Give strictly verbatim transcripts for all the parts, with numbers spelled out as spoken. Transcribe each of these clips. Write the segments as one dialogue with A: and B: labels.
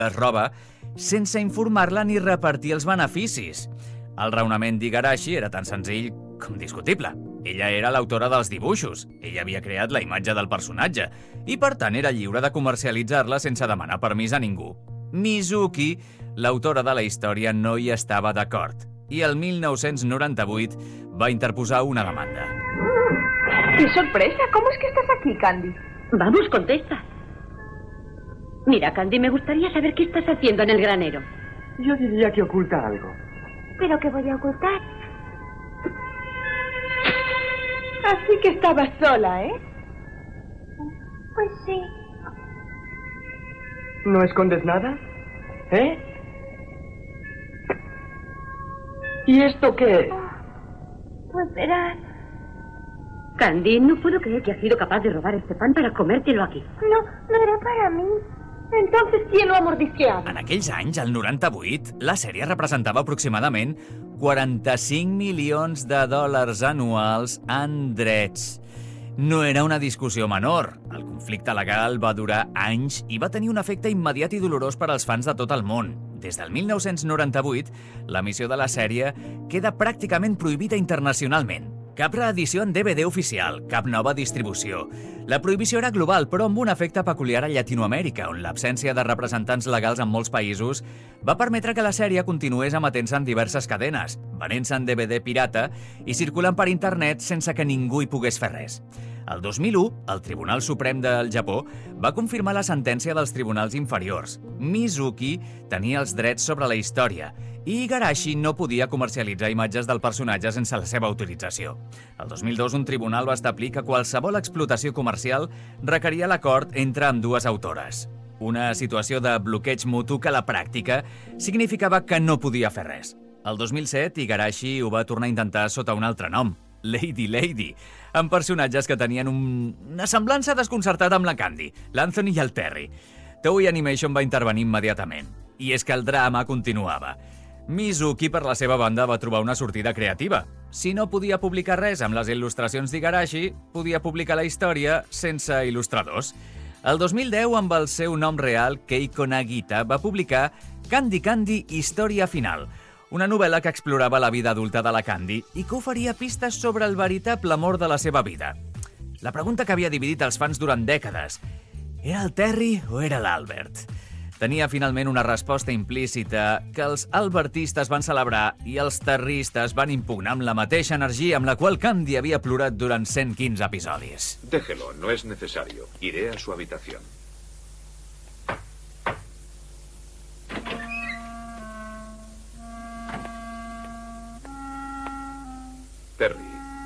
A: es roba sense informar-la ni repartir els beneficis. El raonament d'Igarashi era tan senzill com discutible. Ella era l'autora dels dibuixos, ella havia creat la imatge del personatge i, per tant, era lliure de comercialitzar-la sense demanar permís a ningú. Mizuki, l'autora de la història, no hi estava d'acord i el mil nou-cents noranta-vuit va interposar una demanda.
B: ¡Qué sorpresa! ¿Cómo es que estás aquí, Candy?
C: Vamos, contesta. Mira, Candy, me gustaría saber qué estás haciendo en el granero.
D: Yo diría que oculta algo.
B: ¿Pero qué voy a ocultar? Así que estabas sola, ¿eh? Pues sí.
D: ¿No escondes nada? ¿Eh? ¿Y esto qué es?
B: Pues verás.
C: Candy, no puedo creer que has sido capaz de robar este pan para comértelo aquí.
B: No, no era para mí. Entonces, ¿quién lo ha mordisqueado?
A: En aquells anys, el noranta-vuit, la sèrie representava aproximadament quaranta-cinc milions de dòlars anuals en drets. No era una discussió menor. El conflicte legal va durar anys i va tenir un efecte immediat i dolorós per als fans de tot el món. Des del mil nou-cents noranta-vuit, l'emissió de la sèrie queda pràcticament prohibida internacionalment. Cap reedició en D V D oficial, cap nova distribució. La prohibició era global, però amb un efecte peculiar a Llatinoamèrica, on l'absència de representants legals en molts països va permetre que la sèrie continués emetent-se en diverses cadenes, venent-se en D V D pirata i circulant per internet sense que ningú hi pogués fer res. El dos mil u, el Tribunal Suprem del Japó va confirmar la sentència dels tribunals inferiors. Mizuki tenia els drets sobre la història i Igarashi no podia comercialitzar imatges del personatge sense la seva autorització. El dos mil dos, un tribunal va establir que qualsevol explotació comercial requeria l'acord entre ambdues autores. Una situació de bloqueig mutu que a la pràctica significava que no podia fer res. El dos mil set, Igarashi ho va tornar a intentar sota un altre nom, Lady Lady, amb personatges que tenien un... una semblança desconcertada amb la Candy, l'Anthony i el Terry. Toei Animation va intervenir immediatament. I és que el drama continuava. Mizuki, per la seva banda, va trobar una sortida creativa. Si no podia publicar res amb les il·lustracions d'Igarashi, podia publicar la història sense il·lustradors. El dos mil deu, amb el seu nom real, Keiko Nagita, va publicar Candy Candy Història Final, una novel·la que explorava la vida adulta de la Candy i que oferia pistes sobre el veritable amor de la seva vida. La pregunta que havia dividit els fans durant dècades: era el Terry o era l'Albert? Tenia finalment una resposta implícita que els albertistes van celebrar i els terristes van impugnar amb la mateixa energia amb la qual Candy havia plorat durant cent quinze episodis.
E: Déjelo, no es necesario. Iré a su habitación. Terry.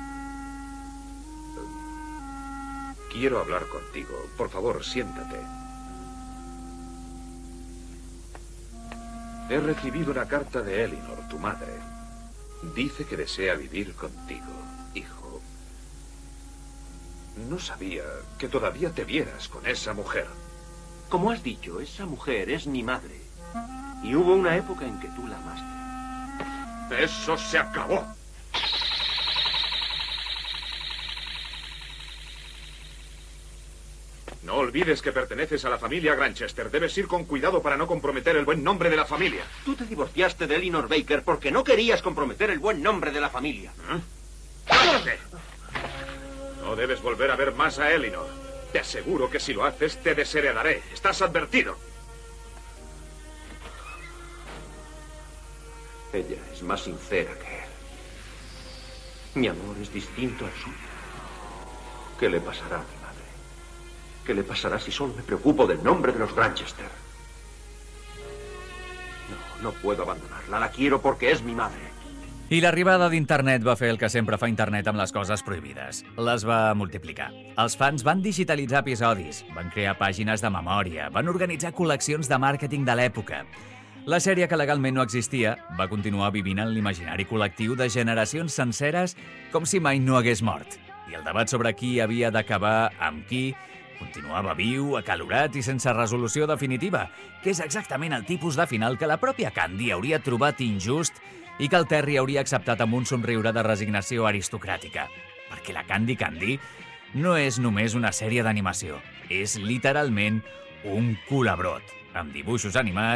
E: Quiero hablar contigo. Por favor, siéntate. He recibido una carta de Elinor, tu madre. Dice que desea vivir contigo, hijo. No sabía que todavía te vieras con esa mujer.
F: Como has dicho, esa mujer es mi madre. Y hubo una época en que tú la amaste.
E: ¡Eso se acabó! No olvides que perteneces a la familia Granchester. Debes ir con cuidado para no comprometer el buen nombre de la familia.
F: Tú te divorciaste de Elinor Baker porque no querías comprometer el buen nombre de la familia.
E: ¿Eh? ¡Cállate! No debes volver a ver más a Elinor. Te aseguro que si lo haces, te desheredaré. Estás advertido.
F: Ella es más sincera que él. Mi amor es distinto al suyo. ¿Qué le pasará a mi madre? ¿Qué le pasará si solo me preocupo del nombre de los Granchester? No, no puedo abandonarla. La quiero porque es mi madre.
A: I l'arribada d'internet va fer el que sempre fa internet amb les coses prohibides. Les va multiplicar. Els fans van digitalitzar episodis, van crear pàgines de memòria, van organitzar col·leccions de màrqueting de l'època. La sèrie, que legalment no existia, va continuar vivint en l'imaginari col·lectiu de generacions senceres com si mai no hagués mort. I el debat sobre qui havia d'acabar amb qui continuava viu, acalorat i sense resolució definitiva, que és exactament el tipus de final que la pròpia Candy hauria trobat injust i que el Terry hauria acceptat amb un somriure de resignació aristocràtica. Perquè la Candy Candy no és només una sèrie d'animació, és literalment un culabrot. amb dibuixos animats